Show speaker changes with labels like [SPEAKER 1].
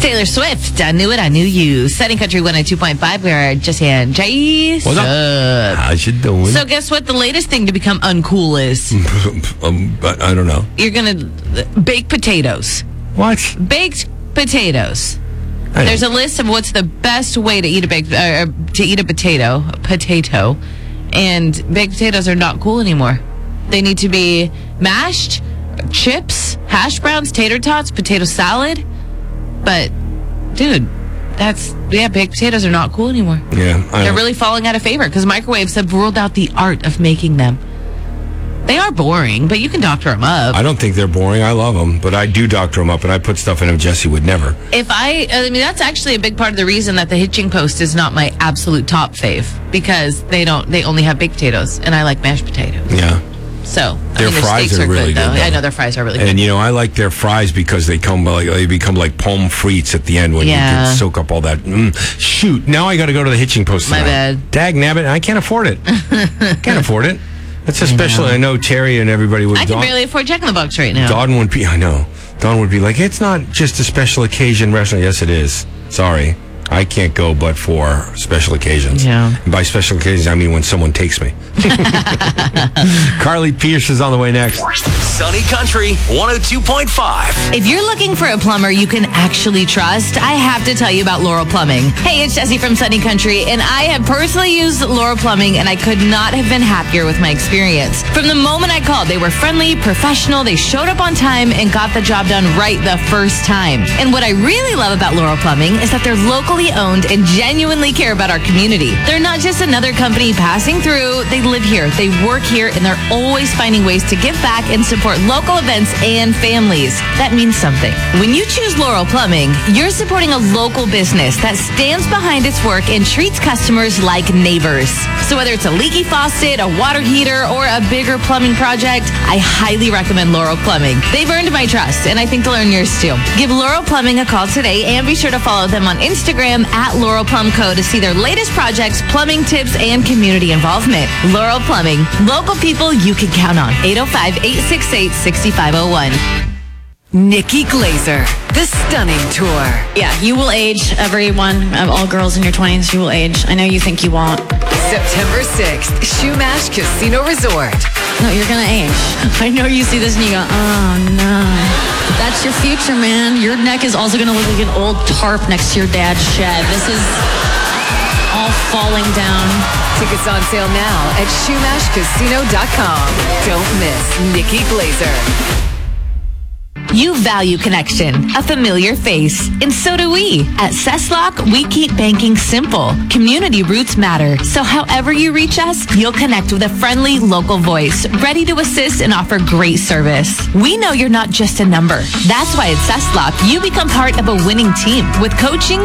[SPEAKER 1] Taylor Swift, I Knew It, I Knew You. Sunny Country 102.5, we're Jesse and Jace.
[SPEAKER 2] What's up? How's you doing?
[SPEAKER 1] So guess what the latest thing to become uncool is?
[SPEAKER 2] I don't know.
[SPEAKER 1] You're going to bake potatoes.
[SPEAKER 2] What?
[SPEAKER 1] Baked potatoes. There's a list of what's the best way to eat a potato, and baked potatoes are not cool anymore. They need to be mashed, chips, hash browns, tater tots, potato salad. But, dude, baked potatoes are not cool anymore.
[SPEAKER 2] Yeah,
[SPEAKER 1] they're really falling out of favor because microwaves have ruled out the art of making them. They are boring, but you can doctor them up.
[SPEAKER 2] I don't think they're boring. I love them, but I do doctor them up, and I put stuff in them Jesse would never.
[SPEAKER 1] I mean, that's actually a big part of the reason that the Hitching Post is not my absolute top fave, because they only have baked potatoes, and I like mashed potatoes.
[SPEAKER 2] Yeah.
[SPEAKER 1] So
[SPEAKER 2] their fries are really good, though.
[SPEAKER 1] I know their fries are really good.
[SPEAKER 2] And I like their fries because they become like pommes frites at the end when you can soak up all that. Shoot, now I got to go to the Hitching Post tonight.
[SPEAKER 1] My bad.
[SPEAKER 2] Dag nabbit, I can't afford it. Can't afford it. That's especially. I know Terry and everybody would.
[SPEAKER 1] I can barely afford Jack in the Box right now.
[SPEAKER 2] Dawn would be. I know. Dawn would be like, it's not just a special occasion restaurant. Yes, it is. Sorry. I can't go but for special occasions.
[SPEAKER 1] Yeah.
[SPEAKER 2] And by special occasions, I mean when someone takes me. Carly Pierce is on the way next.
[SPEAKER 3] Sunny Country 102.5.
[SPEAKER 1] If you're looking for a plumber you can actually trust, I have to tell you about Laurel Plumbing. Hey, it's Jessie from Sunny Country, and I have personally used Laurel Plumbing, and I could not have been happier with my experience. From the moment I called, they were friendly, professional, they showed up on time, and got the job done right the first time. And what I really love about Laurel Plumbing is that they're locally owned and genuinely care about our community. They're not just another company passing through. They live here, they work here, and they're always finding ways to give back and support local events and families. That means something. When you choose Laurel Plumbing, you're supporting a local business that stands behind its work and treats customers like neighbors. So whether it's a leaky faucet, a water heater, or a bigger plumbing project, I highly recommend Laurel Plumbing. They've earned my trust, and I think they'll earn yours too. Give Laurel Plumbing a call today, and be sure to follow them on Instagram at Laurel Plum Co. to see their latest projects, plumbing tips, and community involvement. Laurel Plumbing, local people you can count on. 805-868-6501.
[SPEAKER 4] Nikki Glazer, the Stunning Tour.
[SPEAKER 5] Yeah, you will age, everyone, all girls in your 20s, you will age. I know you think you won't.
[SPEAKER 4] September 6th, Shumash Casino Resort.
[SPEAKER 5] No, you're going to age. I know you see this and you go, oh, no. That's your future, man. Your neck is also going to look like an old tarp next to your dad's shed. This is all falling down.
[SPEAKER 4] Tickets on sale now at ShumashCasino.com. Don't miss Nikki Glazer.
[SPEAKER 1] You value connection, a familiar face, and so do we. At Cesslock, we keep banking simple. Community roots matter, so however you reach us, you'll connect with a friendly local voice, ready to assist and offer great service. We know you're not just a number. That's why at Cesslock, you become part of a winning team with coaching,